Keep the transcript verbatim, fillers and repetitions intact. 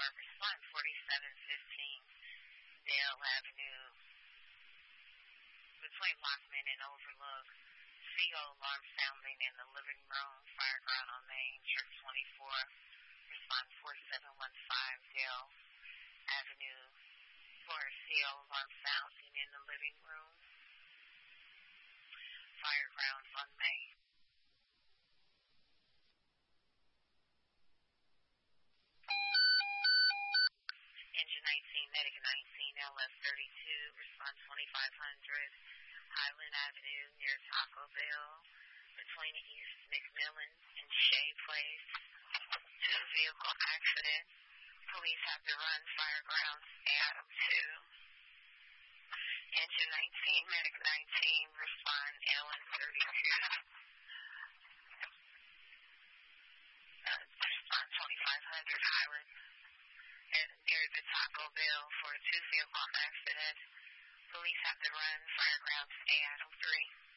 respond forty-seven fifteen Dale Avenue between Lockman and Overlook. C O alarm sounding in the living room. Fireground on Main, Church twenty-four. Respond four seven one five Dale Avenue for C O alarm sounding in the living room. Fireground on Main. Engine nineteen, Medic nineteen, L S thirty-two, respond twenty-five hundred, Highland Avenue near Taco Bell, between East McMillan and Shea Place. Two vehicle accident. Police have to run. Firegrounds, Adam two. Engine nineteen, Medic nineteen, respond L S thirty-two. Uh, respond twenty-five hundred, Highland. And near the Taco Bell for a two-vehicle accident. Police have to run. Firegrounds, Adam three.